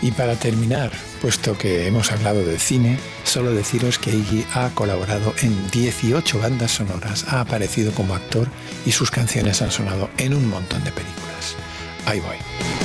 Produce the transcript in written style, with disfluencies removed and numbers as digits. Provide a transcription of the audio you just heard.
Y para terminar, puesto que hemos hablado de cine, solo deciros que Iggy ha colaborado en 18 bandas sonoras, ha aparecido como actor y sus canciones han sonado en un montón de películas. Ahí voy.